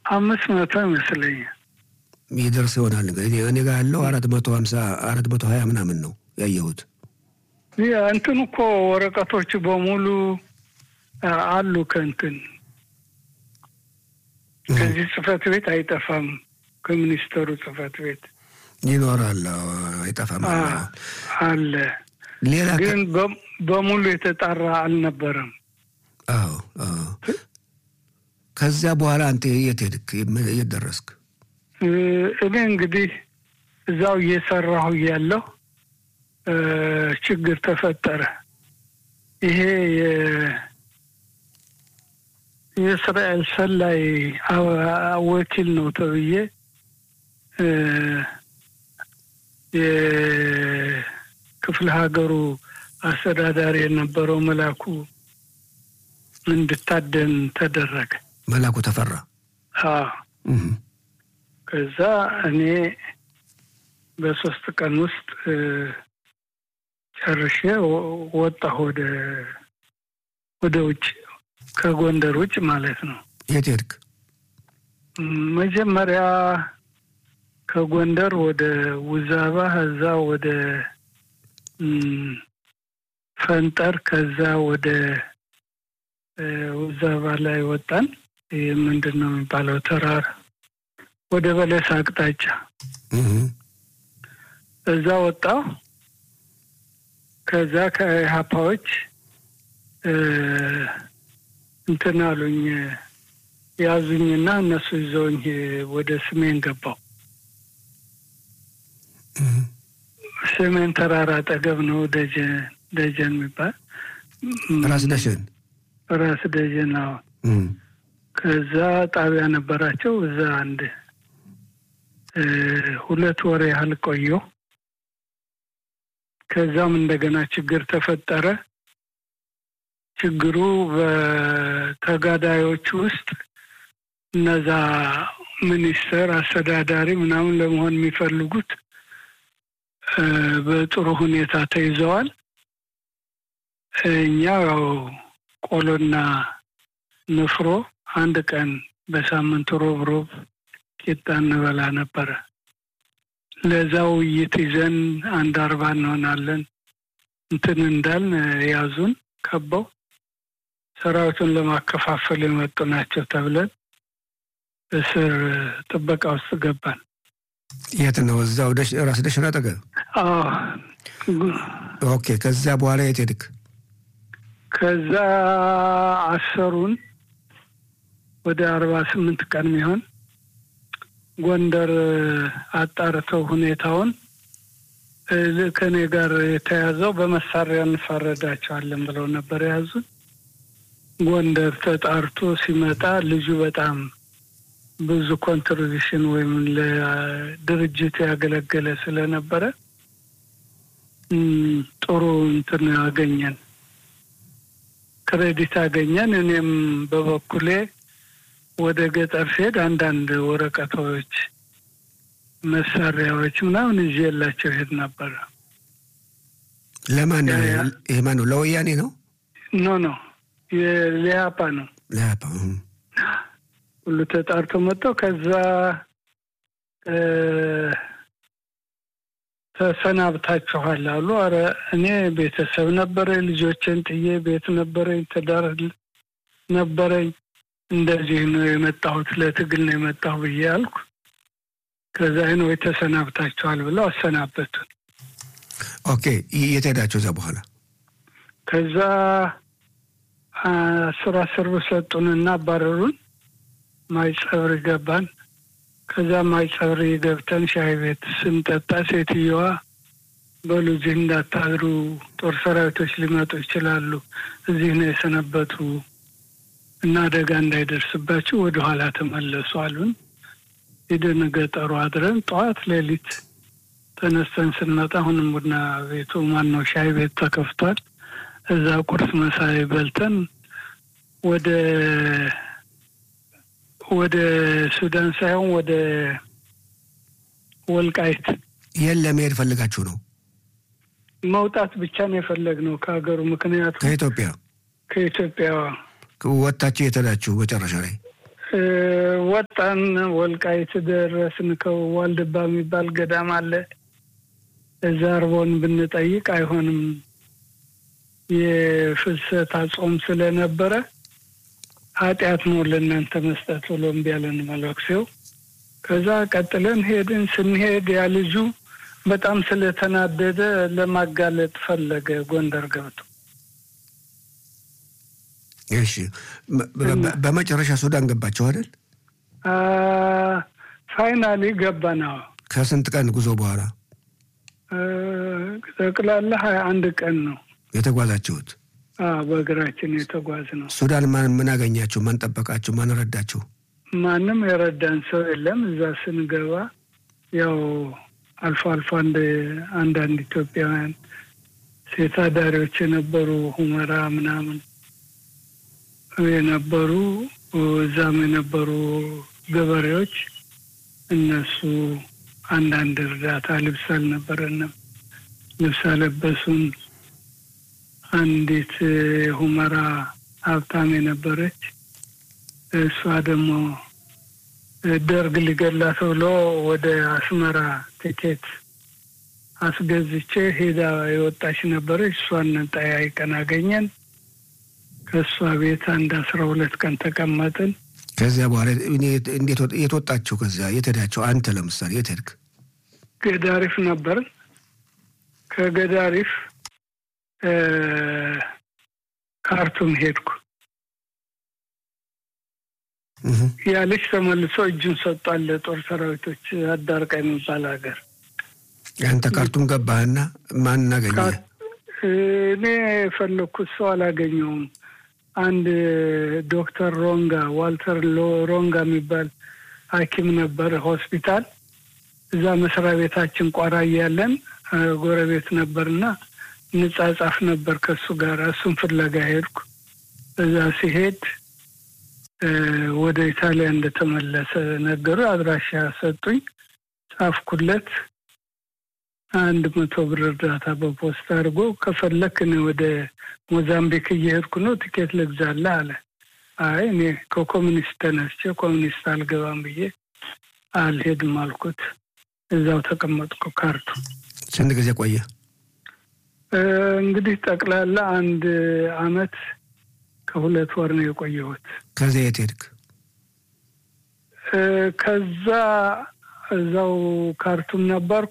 500 ይመስለኛል ይደርስ ይሆናል እንግዲህ እኔ ጋር ያለው 450 420 ምናምን ነው ያየሁት እንትን እኮ ወረቀቶች በሙሉ አሉ ከእንትን ከዚህ ጽፈት ቤት አይጠፋም ከሚኒስተሩ ጽፈት ቤት ይኖራል አይጠፋም አለ ሌላ ግን በሙሉ የተጣራ አልነበረም አዎ ከዛ በኋላ አንተ የት ሄድክ የደረስክ እኔ እንግዲህ እዛው እየሰራሁ ያለው ችግር ተፈጠረ ይሄ የእስራኤል ሰላይ ወኪል ነው ተብዬ የክፍለ ሀገሩ አስተዳዳሪ የነበረው መላኩ እንድታደን ተደረገ መላኩ ተፈራ ከዛ እኔ በ3 ቀን ውስጥ ጨርሼ ወጣሁ ወደ ውጭ ከጎንደር ውጭ ማለት ነው የት ሄድክ መጀመሪያ ከጎንደር ወደ ውዛባ ከዛ ወደ ፈንጠር ከዛ ወደ ውዛባ ላይ ወጣን ምንድነው የሚባለው ተራራ ወደ በለስ አቅጣጫ እዛ ወጣው ከዛ ከሃፓዎች እንትን አሉኝ ያዙኝና እነሱ ይዘውኝ ወደ ሰሜን ገባው ሰሜን ተራራ አጠገብ ነው ደጀን የሚባል ራስ ደጀን ነው ከዛ ጣቢያ ነበራቸው እዛ አንድ 2 ወር ያህል ቆየሁ ከዛም እንደገና ችግር ተፈጠረ ችግሩ በተጋዳዮች ውስጥ እነዛ ሚኒስተር አስተዳዳሪ ምናምን ለመሆን የሚፈልጉት በጥሩ ሁኔታ ተይዘዋል እኛው ቆሎና ንፍሮ አንድ ቀን በሳምንት ሮብ ቂጣ እንበላ ነበር ለዛው ይትይዘን አንድ 40 እንሆናለን እንትን እንዳልን ያዙን ከበው ሰራዊቱን ለማከፋፈል የመጡ ናቸው ተብለን እስር ጥበቃ ውስጥ ገባን የት ነው እዛው ራስ ደሽና አጠገብ ኦኬ ከዛ በኋላ የት ሄድክ ከዛ አሰሩን ወደ 48 ቀን ይሆን ጎንደር አጣርተው ሁኔታውን ከኔ ጋር የተያዘው በመሳሪያ እንፈረዳቸዋለን ብለው ነበር ያዙን ጎንደር ተጣርቶ ሲመጣ ልጁ በጣም ብዙ ኮንትሪቢዩሽን ወይም ለድርጅት ያገለገለ ስለነበረ ጥሩ እንትን አገኘን ክሬዲት አገኘን እኔም በበኩሌ ወደ ገጠር ሄድ አንዳንድ ወረቀቶች መሳሪያዎች ምናምን ይዤላቸው ሄድ ነበር ለማን ነው ለወያኔ ነው ኖ ለያፓ ነው ሁሉ ተጣርቶ መጥቶ ከዛ ተሰናብታችኋል አሉ አረ እኔ ቤተሰብ ነበረ ልጆችን ጥዬ ቤት ነበረ ተዳር ነበረ እንደዚህ ነው የመጣሁት ለትግል ነው የመጣሁ ብያልኩ ከዛ ነው የተሰናብታችኋል ብለው አሰናበቱን ኦኬ የተዳቸው እዛ በኋላ ከዛ 10 ሰጡንና ባረሩን ማይጸብር ገባን ከዛ ማይጸብር ገብተን ሻይ ቤት ስንጠጣ ሴትየዋ በሉጂ እንዳታድሩ ጦር ሰራዊቶች ሊመጡ ይችላሉ እዚህ ነው የሰነበቱ እና አደጋ እንዳይደርስባችሁ ወደ ኋላ ተመለሱ አሉን ሄደን ገጠሩ አድረን ጧት ሌሊት ተነስተን ስንመጣ አሁንም ቡና ቤቱ ማነው ሻይ ቤት ተከፍቷል እዛ ቁርስ መሳይ በልተን ወደ ሱዳን ሳይሆን ወደ ወልቃይት የለም ሄድ ፈልጋችሁ ነው መውጣት ብቻ ነው የፈለግነው ከሀገሩ ምክንያቱም ከኢትዮጵያ ወጣችሁ የተዳችሁ በጨረሻ ላይ ወጣን ወልቃይት ደረስን። ከዋልድባ የሚባል ገዳም አለ። እዛ አርቦን ብንጠይቅ አይሆንም የፍልሰታ ጾም ስለነበረ ኃጢአት ነው ለእናንተ መስጠት ብሎ እምቢ አለን መለክሴው። ከዛ ቀጥለን ሄድን። ስንሄድ ያ ልጁ በጣም ስለተናደደ ለማጋለጥ ፈለገ ጎንደር ገብቶ። እሺ በመጨረሻ ሱዳን ገባችሁ አይደል? ፋይናሊ ገባና ከስንት ቀን ጉዞ በኋላ? ጠቅላላ 21 ቀን ነው የተጓዛችሁት? በእግራችን የተጓዝ ነው። ሱዳን ምን አገኛችሁ? ማን ጠበቃችሁ? ማን ረዳችሁ? ማንም የረዳን ሰው የለም። እዛ ስንገባ ያው አልፎ አልፎ አንዳንድ ኢትዮጵያውያን ሴት አዳሪዎች የነበሩ ሁመራ ምናምን የነበሩ እዛም የነበሩ ገበሬዎች እነሱ አንዳንድ እርዳታ ልብስ አልነበረንም፣ ልብስ አለበሱን። አንዲት ሁመራ ሀብታም የነበረች እሷ ደግሞ ደርግ ሊገላት ብሎ ወደ አስመራ ቲኬት አስገዝቼ ሄዳ የወጣች ነበረች። እሷን ጠያይቀን አገኘን። ከእሷ ቤት 12 ቀን ተቀመጥን። ከዚያ በኋላ እንዴት የተወጣችሁ? ከዚያ የተዳችሁ? አንተ ለምሳሌ የት ሄድክ? ገዳሪፍ ነበር። ከገዳሪፍ ካርቱም ሄድኩ። ያ ልጅ ተመልሶ እጁን ሰጧል ለጦር ሰራዊቶች አዳርቃ የሚባል ሀገር። አንተ ካርቱም ገባህና ማን አገኘ? እኔ የፈለኩት ሰው አላገኘውም። አንድ ዶክተር ሮንጋ ዋልተር ሮንጋ የሚባል ሐኪም ነበር ሆስፒታል። እዛ መስሪያ ቤታችን ቋራ እያለን ጎረቤት ነበርና እንጻጻፍ ነበር ከሱ ጋር። እሱን ፍለጋ ሄድኩ። እዛ ሲሄድ ወደ ኢጣሊያ እንደተመለሰ ነገሩ። አድራሻ ሰጡኝ፣ ጻፍኩለት። 100 ብር እርዳታ በፖስታ አድርጎ ከፈለክ እኔ ወደ ሞዛምቢክ እየሄድኩ ነው ትኬት ልግዛልህ አለ። አይ እኔ ከኮሚኒስት ተነስቼ ኮሚኒስት አልገባም ብዬ አልሄድም አልኩት። እዛው ተቀመጥኩ ካርቱም። ስንት ጊዜ ቆየ? እንግዲህ ጠቅላላ 1 አመት ከ2 ወር ነው የቆየሁት። ከዚያ የት ሄድክ? ከዛ እዛው ካርቱም ነበርኩ።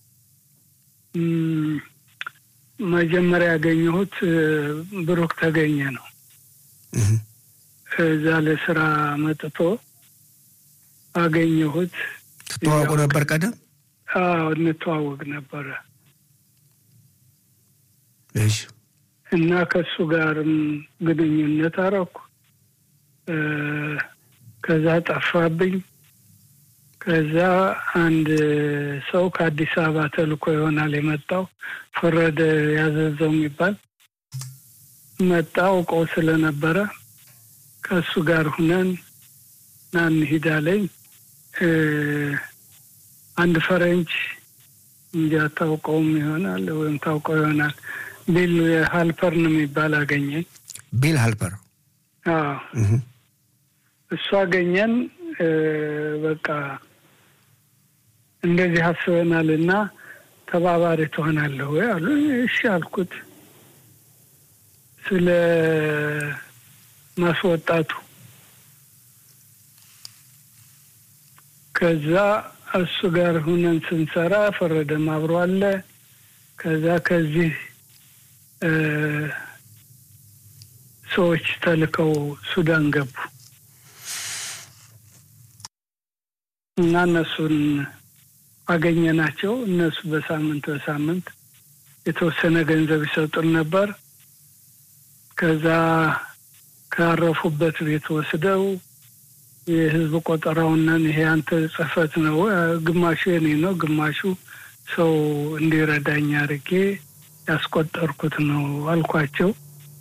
መጀመሪያ ያገኘሁት ብሩክ ተገኘ ነው። እዛ ለስራ መጥቶ አገኘሁት። ተዋወቁ ነበር ቀደም? እንተዋወቅ ነበረ። እሺ። እና ከሱ ጋርም ግንኙነት አደረኩ። ከዛ ጠፋብኝ። ከዛ አንድ ሰው ከአዲስ አበባ ተልኮ ይሆናል የመጣው ፈረደ ያዘዘው የሚባል መጣ። አውቀው ስለነበረ ከሱ ጋር ሁነን ናን ሂዳለኝ። አንድ ፈረንጅ እንጃ ታውቀውም ይሆናል ወይም ታውቀው ይሆናል ቢል ሃልፐር ነው የሚባል አገኘኝ። ቢል ሃልፐር? እሱ አገኘን። በቃ እንደዚህ አስበናልና ተባባሪ ትሆናለህ ወይ አሉ። እሺ አልኩት። ስለ ማስወጣቱ ከዛ እሱ ጋር ሁነን ስንሰራ ፈረደም አብሮ አለ። ከዛ ከዚህ ሰዎች ተልከው ሱዳን ገቡ እና እነሱን አገኘናቸው። እነሱ በሳምንት የተወሰነ ገንዘብ ይሰጡን ነበር። ከዛ ካረፉበት ቤት ወስደው የህዝብ ቆጠራውን ይሄ አንተ ጽፈት ነው፣ ግማሹ የኔ ነው፣ ግማሹ ሰው እንዲረዳኝ አድርጌ ያስቆጠርኩት ነው አልኳቸው።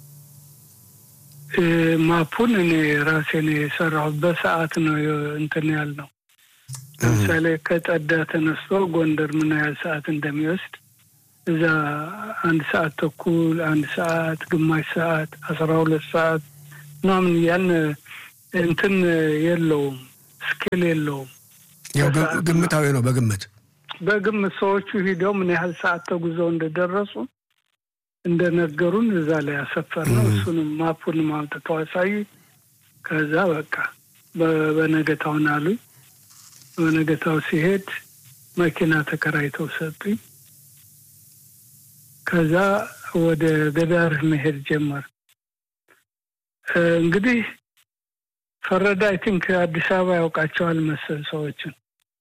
ማፑን እኔ ራሴን የሰራሁት በሰዓት ነው እንትን ያልነው። ለምሳሌ ከጠዳ ተነስቶ ጎንደር ምን ያህል ሰዓት እንደሚወስድ እዛ 1 ሰዓት ተኩል፣ 1 ሰዓት፣ ግማሽ ሰዓት፣ 12 ሰዓት ምናምን ያን እንትን የለውም ስኪል የለውም። ያው ግምታዊ ነው። በግምት ሰዎቹ ሂደው ምን ያህል ሰዓት ተጉዘው እንደደረሱ እንደነገሩን እዛ ላይ አሰፈርነው። እሱንም ማፑን ማውጣት አሳዩ። ከዛ በቃ በነገታው አሉኝ። በነገታው ሲሄድ መኪና ተከራይተው ሰጡኝ። ከዛ ወደ ገዳር መሄድ ጀመር። እንግዲህ ፈረዳ አይ ቲንክ አዲስ አበባ ያውቃቸዋል መሰል ሰዎችን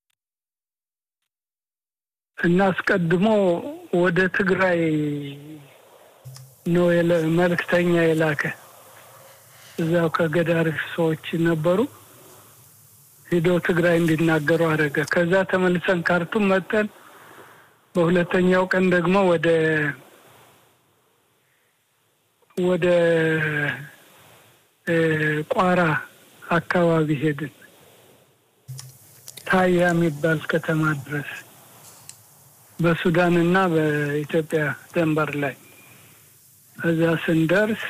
እና አስቀድሞ ወደ ትግራይ ነው መልእክተኛ የላከ። እዛው ከገዳር ሰዎች ነበሩ። ሄዶ ትግራይ እንዲናገሩ አደረገ። ከዛ ተመልሰን ካርቱም መጣን። በሁለተኛው ቀን ደግሞ ወደ ቋራ አካባቢ ሄድን። ታያ የሚባል ከተማ ድረስ በሱዳንና በኢትዮጵያ ድንበር ላይ። እዛ ስንደርስ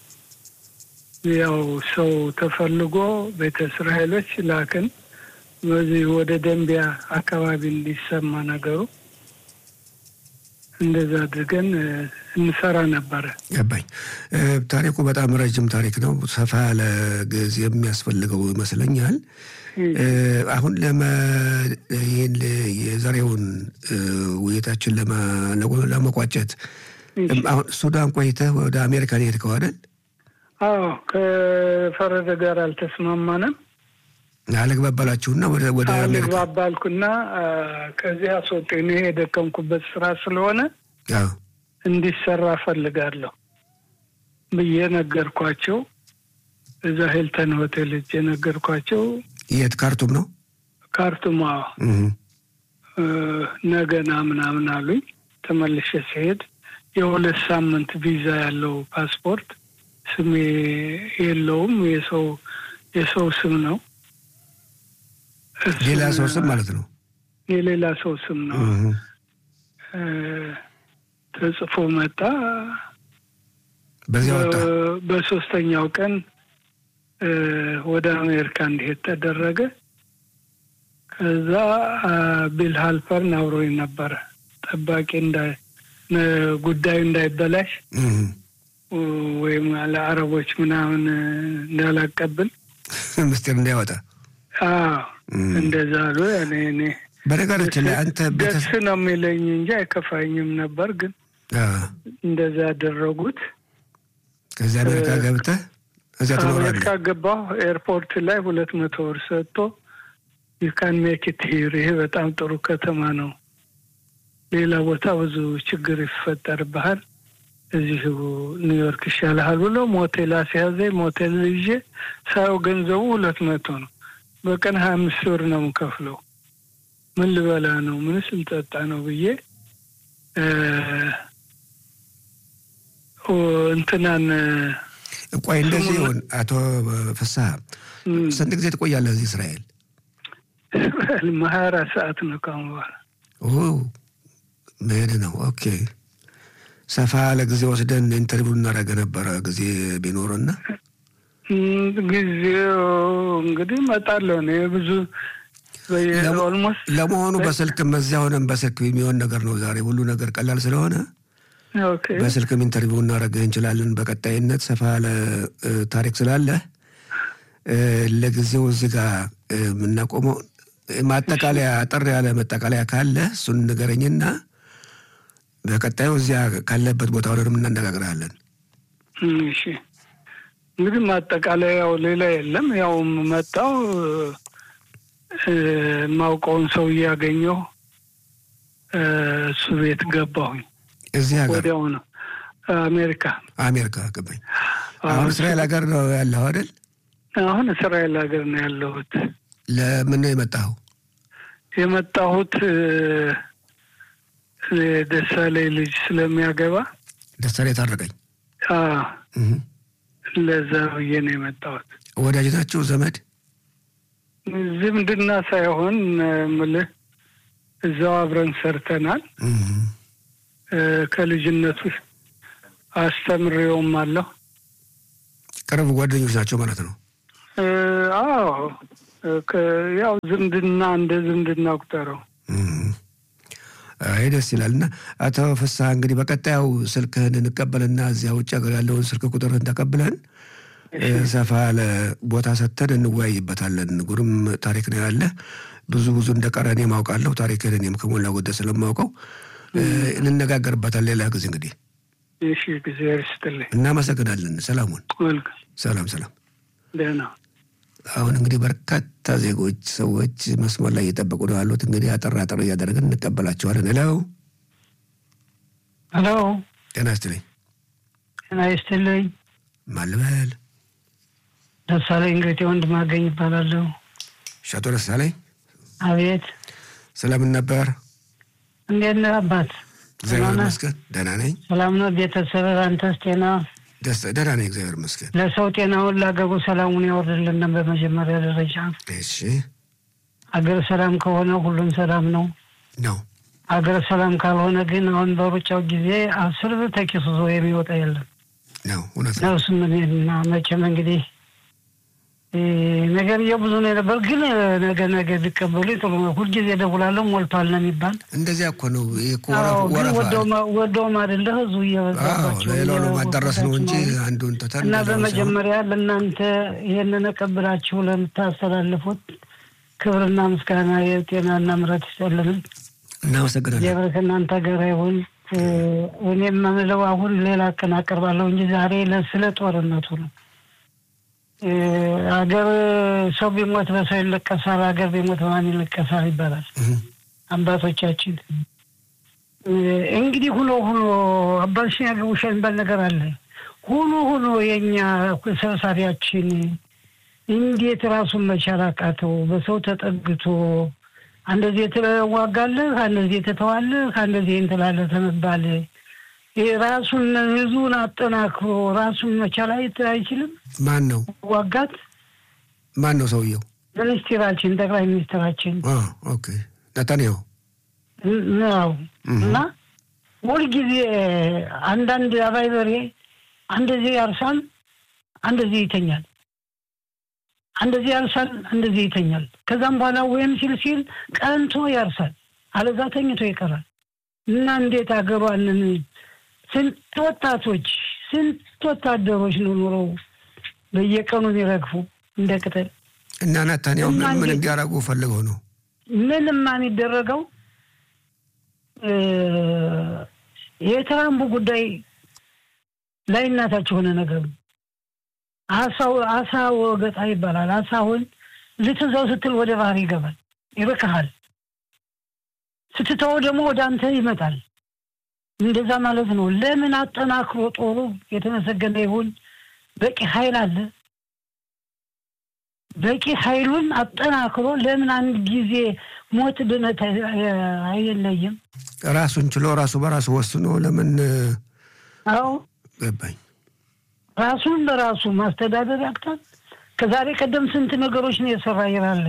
ያው ሰው ተፈልጎ ቤተ እስራኤሎች ላክን። በዚህ ወደ ደንቢያ አካባቢ እንዲሰማ ነገሩ እንደዛ አድርገን እንሰራ ነበር። ገባኝ። ታሪኩ በጣም ረጅም ታሪክ ነው። ሰፋ ያለ ጊዜ የሚያስፈልገው ይመስለኛል። አሁን ይህን የዛሬውን ውይይታችን ለመቋጨት አሁን ሱዳን ቆይተህ ወደ አሜሪካን ሄድከው አይደል? አዎ፣ ከፈረደ ጋር አልተስማማንም። አለግባባላችሁና ወደ አሜሪካ ባልኩና ከዚህ አስወጣኝ። እኔ የደከምኩበት ስራ ስለሆነ እንዲሰራ ፈልጋለሁ ብዬ ነገርኳቸው። እዛ ሂልተን ሆቴል ነገርኳቸው። የት? ካርቱም ነው? ካርቱም። ነገና ምናምን አሉኝ። ተመልሼ ሲሄድ የ2 ሳምንት ቪዛ ያለው ፓስፖርት ስሜ የለውም። የሰው ስም ነው። ሌላ ሰው ስም ማለት ነው። የሌላ ሰው ስም ነው ተጽፎ መጣ። በዚያ ወጣ። በሶስተኛው ቀን ወደ አሜሪካ እንዲሄድ ተደረገ። ከዛ ቢል ሃልፐር አብሮኝ ነበረ። ጠባቂ ጉዳዩ እንዳይበላሽ ወይም ለአረቦች ምናምን እንዳላቀብል ምስጢር እንዳይወጣ እንደዛ አሉ። እኔ በነገራችን ላይ አንተ ደስ ነው የሚለኝ እንጂ አይከፋኝም ነበር። ግን እንደዛ ያደረጉት። ከዚያ አሜሪካ ገብተህ እዚያ ትኖራለህ? አሜሪካ ገባሁ። ኤርፖርት ላይ 200 ብር ሰጥቶ you can make it here። ይሄ በጣም ጥሩ ከተማ ነው። ሌላ ቦታ ብዙ ችግር ይፈጠርብሃል። እዚህ ኒውዮርክ ይሻላል ብሎ ሞቴል አስያዘኝ። ሞቴል ይዤ ሳይው ገንዘቡ 200 ነው። በቀን 25 ብር ነው የምከፍለው። ምን ልበላ ነው ምንስ ልጠጣ ነው ብዬ እንትናን ቆይ እንደዚህ ይሁን። አቶ ፍስሐ ስንት ጊዜ ትቆያለህ እዚህ እስራኤል? 24 ሰዓት ነው ካምባራ። ምን ነው? ኦኬ። ሰፋ ለጊዜ ወስደን ኢንተርቪው እናደርግ ነበረ ጊዜ ቢኖርና ጊዜው እንግዲህ እመጣለሁ ነው ብዙ ለመሆኑ በስልክም እዚያ ሆነን በስልክ የሚሆን ነገር ነው። ዛሬ ሁሉ ነገር ቀላል ስለሆነ በስልክም ኢንተርቪው እናደርግ እንችላለን። በቀጣይነት ሰፋ ያለ ታሪክ ስላለ ለጊዜው እዚህ ጋር የምናቆመው ማጠቃለያ አጠር ያለ መጠቃለያ ካለ እሱን ንገረኝና በቀጣዩ እዚያ ካለበት ቦታ ወደንም እናነጋግራለን። እሺ፣ እንግዲህ ማጠቃለያው ሌላ የለም። ያው መጣው ማውቀውን ሰው ያገኘው እሱ ቤት ገባሁኝ። እዚህ ሀገር ወዲያው ነው አሜሪካ ገባኝ። አሁን እስራኤል ሀገር ነው ያለው አይደል? አሁን እስራኤል ሀገር ነው ያለሁት። ለምን ነው የመጣኸው? የመጣሁት ደሳለኝ ልጅ ስለሚያገባ። ደሳለኝ ታረቀኝ? ለዛ ብዬ ነው የመጣሁት። ወዳጅ ናችሁ? ዘመድ? ዝምድና ሳይሆን ምልህ እዛው አብረን ሰርተናል። ከልጅነቱ አስተምሬውም አለሁ። ቅርብ ጓደኞች ናቸው ማለት ነው? አዎ ያው ዝምድና እንደ ዝምድና ቁጠረው። ደስ ይላልና አቶ ፍስሐ እንግዲህ በቀጣዩ ስልክህን እንቀበልና እዚያ ውጭ ሀገር ያለውን ስልክ ቁጥርህን ተቀብለን ሰፋ ያለ ቦታ ሰጥተን እንወያይበታለን። ጉርም ታሪክ ነው ያለ ብዙ እንደቀረ እኔም አውቃለሁ። ታሪክህን እኔም ከሞላ ጎደል ስለማውቀው እንነጋገርበታለን ሌላ ጊዜ እንግዲህ። እሺ እግዚአብሔር ይስጥልኝ። እናመሰግናለን። ሰላሙን ሰላም ደህና። አሁን እንግዲህ በርካታ ሰዎች መስመር ላይ እየጠበቁ ነው ያሉት። እንግዲህ አጠር እያደረግን እንቀበላቸዋለን። ሄሎ ጤና ይስጥልኝ። ማልበል ደሳለኝ እንግዲህ ወንድማገኝ ይባላለሁ። ሻቶ ደሳለኝ። አቤት። ስለምን ነበር? እንዴት ነህ አባት? እግዚአብሔር ይመስገን ደህና ነኝ። ሰላም ነው ቤተሰብ? አንተስ ጤና? ደህና ነኝ እግዚአብሔር ይመስገን። ለሰው ጤናውን ላገሩ ሰላሙን ያወርድልን በመጀመሪያ ደረጃ። እሺ። አገር ሰላም ከሆነ ሁሉም ሰላም ነው። አገር ሰላም ካልሆነ ግን አሁን በሩጫው ጊዜ 10 ብር ተኪሱ የሚወጣ የለም ነው። እውነት ነው። እና መቼም እንግዲህ ነገር ብዙ ነው ነበር፣ ግን ነገ ቢቀበሉ ጥሩ ነው። ሁልጊዜ ደውላለሁ ሞልቷል ነው የሚባል። እንደዚያ እኮ ነው ወደውም አይደለ ህዝቡ እየበዛባቸው ሌላው ማዳረስ ነው እንጂ አንዱን ተተን እና በመጀመሪያ ለእናንተ ይሄንን ቀብላችሁ ለምታስተላልፉት ክብርና ምስጋና የጤናና ምሕረት ይስጥልን። እናመሰግናለን። የበረከ እናንተ ጋር ይሁን። እኔም የምለው አሁን ሌላ ቀን አቀርባለሁ እንጂ ዛሬ ስለ ጦርነቱ ነው። አገር ሰው ቢሞት በሰው ይለቀሳል፣ አገር ቢሞት በማን ይለቀሳል ይባላል አባቶቻችን። እንግዲህ ሁሉ አባሽኛ ገውሻ የሚባል ነገር አለ። ሁሉ የኛ ሰብሳቢያችን እንዴት ራሱን መቻል አቃተው? በሰው ተጠግቶ አንደዚህ ተዋጋለህ፣ አንደዚህ ተተዋለህ፣ አንደዚህ እንትላለህ ተመባለ። ራሱን ህዝቡን አጠናክሮ ራሱን መቻል አይችልም። ማን ነው ዋጋት? ማን ነው ሰውየው? ሚኒስትራችን፣ ጠቅላይ ሚኒስትራችን። ኦኬ ነታንያሁ ነው። እና ሁልጊዜ አንዳንድ አባይበሬ አንደዚህ ያርሳል፣ አንደዚህ ይተኛል፣ አንደዚህ ያርሳል፣ አንደዚህ ይተኛል። ከዛም በኋላ ወይም ሲል ቀንቶ ያርሳል፣ አለዛ ተኝቶ ይቀራል። እና እንዴት አገሯንን ስንት ወጣቶች ስንት ወታደሮች ነው ኑረው በየቀኑ የሚረግፉ እንደ ቅጠል። እና ነታንያሁ ምን እንዲያረጉ ፈልገው ነው? ምንም ማን ይደረገው የትራምፕ ጉዳይ ላይ እናታቸው ሆነ ነገር አሳ ወገጣ ይባላል። አሳውን ልትዘው ስትል ወደ ባህር ይገባል፣ ይርቅሃል። ስትተው ደግሞ ወደ አንተ ይመጣል። እንደዛ ማለት ነው። ለምን አጠናክሮ ጦሩ የተመሰገነ ይሁን በቂ ኃይል አለ። በቂ ኃይሉን አጠናክሮ ለምን አንድ ጊዜ ሞት ድነት አይለየም? ራሱን ችሎ ራሱ በራሱ ወስኖ ለምን? አዎ ገባኝ። ራሱን በራሱ ማስተዳደር ያቅታል። ከዛሬ ቀደም ስንት ነገሮች ነው የሰራ ይላል።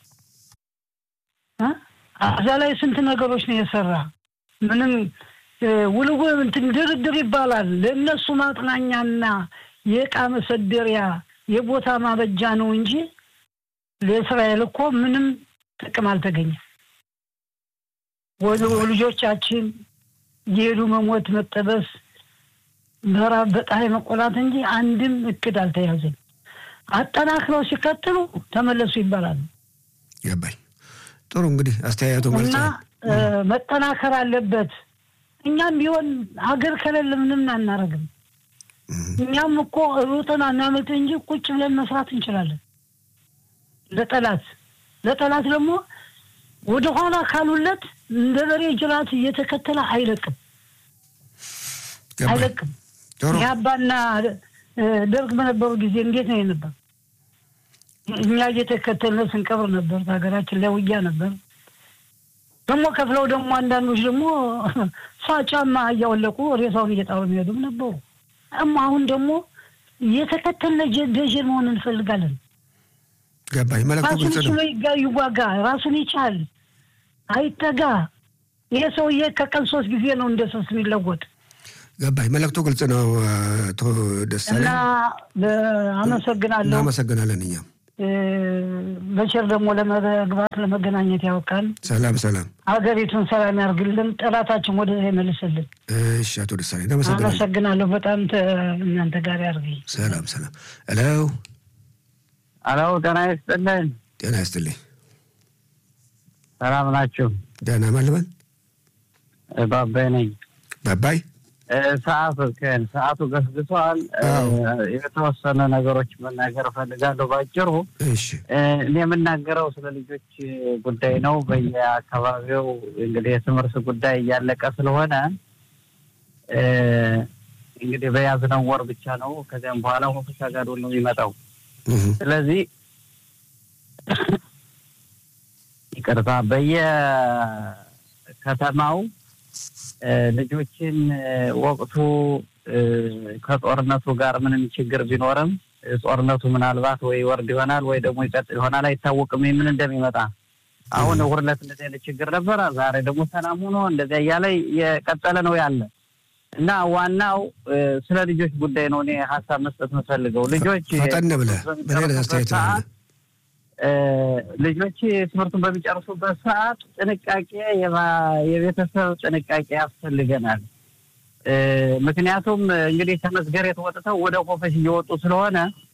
አዛ ላይ ስንት ነገሮች ነው የሰራ። ምንም ውልጎ እንትን ድርድር ይባላል። ለነሱ ማጥናኛና የዕቃ መሰደሪያ የቦታ ማበጃ ነው እንጂ ለእስራኤል እኮ ምንም ጥቅም አልተገኘም። ልጆቻችን የሄዱ መሞት መጠበስ ምዕራብ በጣም መቆላት እንጂ አንድም እቅድ አልተያዘም። አጠናክረው ሲከተሉ ተመለሱ ይባላል። ገባኝ። ጥሩ እንግዲህ አስተያየቱ ማለት ነው። መጠናከር አለበት። እኛም ቢሆን ሀገር ከሌለ ምንም አናረግም። እኛም እኮ ሩጥን አናመልጥ እንጂ ቁጭ ብለን መስራት እንችላለን። ለጠላት ደግሞ ወደ ኋላ ካሉለት እንደ በሬ ጅራት እየተከተለ አይለቅም። ያባና ደርግ በነበሩ ጊዜ እንዴት ነው የነበር? እኛ እየተከተልን ስንቀብር ነበር። ሀገራችን ላይ ውጊያ ነበር። ደግሞ ከፍለው ደግሞ አንዳንዶች ደግሞ ሳጫማ እያወለቁ ሬሳውን እየጣሉ የሚሄዱም ነበሩ። አሁን ደግሞ እየተከተልን ደጀን መሆን እንፈልጋለን። ገባኝ። መልዕክቱ ግልጽ ነው። ይዋጋ፣ ራሱን ይቻል፣ አይጠጋ። ይሄ ሰውዬ ከቀን 3 ጊዜ ነው እንደ ሰስ የሚለወጥ። ገባኝ። መልእክቱ ግልጽ ነው። አቶ ደሳለኝ እና አመሰግናለሁ። እናመሰግናለን እኛም በቸር ደግሞ ለመግባት ለመገናኘት ያውቃል። ሰላም ሀገሪቱን ሰላም ያርግልን፣ ጠላታችን ወደ ይመልስልን። እሺ አቶ ደሳለኝ አመሰግናለሁ በጣም እናንተ ጋር ያርግልኝ። ሰላም ሄሎ ጤና ይስጥልኝ። ጤና ይስጥልኝ። ሰላም ናችሁ? ደህና ማልበል ባባይ ነኝ። ባባይ ሰዓቱ ገስግሷል። የተወሰነ ነገሮች መናገር እፈልጋለሁ ባጭሩ። እሺ እኔ የምናገረው ስለ ልጆች ጉዳይ ነው። በየአካባቢው እንግዲህ የትምህርት ጉዳይ እያለቀ ስለሆነ እንግዲህ በያዝነው ወር ብቻ ነው። ከዚያም በኋላ ሆፍሻ ጋር ነው የሚመጣው። ስለዚህ ይቅርታ በየከተማው ልጆችን ወቅቱ ከጦርነቱ ጋር ምንም ችግር ቢኖርም ጦርነቱ ምናልባት ወይ ወርድ ይሆናል ወይ ደግሞ ይቀጥል ይሆናል አይታወቅም ምን እንደሚመጣ። አሁን ወርለት እንደዚህ አይነት ችግር ነበር፣ ዛሬ ደግሞ ሰላም ሆኖ እንደዚህ ያለ የቀጠለ ነው ያለ እና ዋናው ስለ ልጆች ጉዳይ ነው እኔ ሐሳብ መስጠት የምፈልገው። ልጆች ፈጠን ብለህ በሌላ አስተያየት ልጆች ትምህርቱን በሚጨርሱበት ሰዓት ጥንቃቄ የቤተሰብ ጥንቃቄ ያስፈልገናል። ምክንያቱም እንግዲህ ከመስገሬት ወጥተው ወደ ኮፈሽ እየወጡ ስለሆነ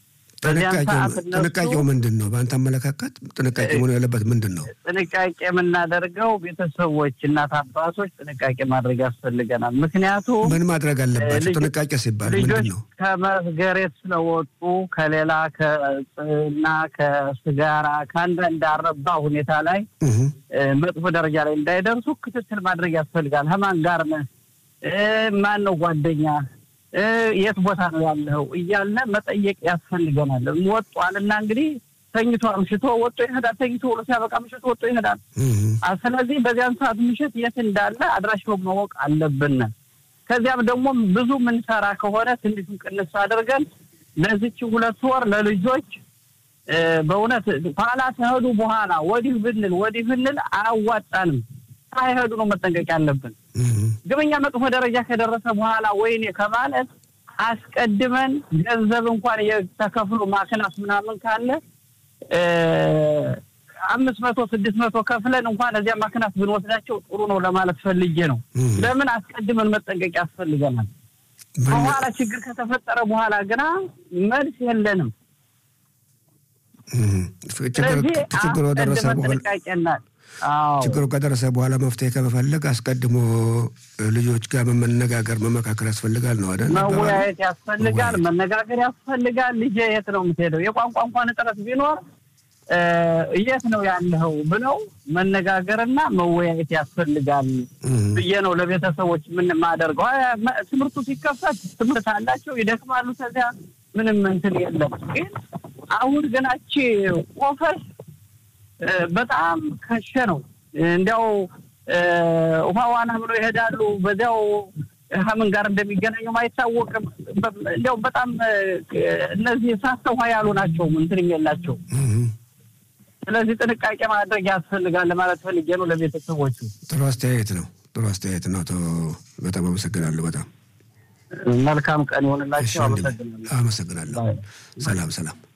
ጥንቃቄው ምንድን ነው? በአንተ አመለካከት ጥንቃቄ መሆን ያለበት ምንድን ነው? ጥንቃቄ የምናደርገው ቤተሰቦች እናት አባቶች ጥንቃቄ ማድረግ ያስፈልገናል። ምክንያቱም ምን ማድረግ አለባቸው? ጥንቃቄ ሲባል ምንድን ነው? ከመስገሬት ስለወጡ ከሌላ ከጽና ከስጋራ ከአንዳንድ አረባ ሁኔታ ላይ መጥፎ ደረጃ ላይ እንዳይደርሱ ክትትል ማድረግ ያስፈልጋል። ከማን ጋር ነህ? ማን ነው ጓደኛ? የት ቦታ ነው ያለው እያለ መጠየቅ ያስፈልገናል። ወጥቷልና እንግዲህ ተኝቶ አምሽቶ ወጥቶ ይሄዳል። ተኝቶ ወሎ ሲያበቃ ምሽት ወጥቶ ይሄዳል። ስለዚህ በዚያን ሰዓት ምሽት የት እንዳለ አድራሻው ማወቅ አለብን። ከዚያም ደግሞ ብዙ ምን ሰራ ከሆነ ትንሹን ቅንስ አድርገን ለዚች 2 ወር ለልጆች በእውነት ኋላ ተሄዱ በኋላ ወዲህ ብንል አያዋጣንም። ሳይሄዱ ነው መጠንቀቅ ያለብን። ግብኛ መጥፎ ደረጃ ከደረሰ በኋላ ወይኔ ከማለት አስቀድመን ገንዘብ እንኳን የተከፍሉ ማክናስ ምናምን ካለ 500-600 ከፍለን እንኳን እዚያ ማክናስ ብንወስዳቸው ጥሩ ነው ለማለት ፈልጌ ነው። ለምን አስቀድመን መጠንቀቅ ያስፈልገናል። በኋላ ችግር ከተፈጠረ በኋላ ግና መልስ የለንም። ችግሩ ደረሰ በኋላ ችግሩ ከደረሰ በኋላ መፍትሄ ከመፈለግ አስቀድሞ ልጆች ጋር መነጋገር መመካከር ያስፈልጋል ነው አይደል? መወያየት ያስፈልጋል፣ መነጋገር ያስፈልጋል። ልጅ የት ነው የምትሄደው? የቋንቋ እንኳን እጥረት ቢኖር የት ነው ያለው ብለው መነጋገርና መወያየት ያስፈልጋል ብዬ ነው ለቤተሰቦች ምን ማደርገው። ትምህርቱ ሲከፈት ትምህርት አላቸው ይደክማሉ፣ ከዚያ ምንም እንትን የለም። ግን አሁን ግን አቺ ቆፈስ በጣም ከሸ ነው። እንዲያው ውሃዋና ብሎ ይሄዳሉ። በዚያው ሀምን ጋር እንደሚገናኙ አይታወቅም። እንዲያው በጣም እነዚህ ሳስተው ያሉ ናቸው እንትን የላቸው። ስለዚህ ጥንቃቄ ማድረግ ያስፈልጋል ለማለት ፈልጌ ነው ለቤተሰቦቹ። ጥሩ አስተያየት ነው። በጣም አመሰግናለሁ። በጣም መልካም ቀን ይሁንላችሁ። አመሰግናለሁ። ሰላም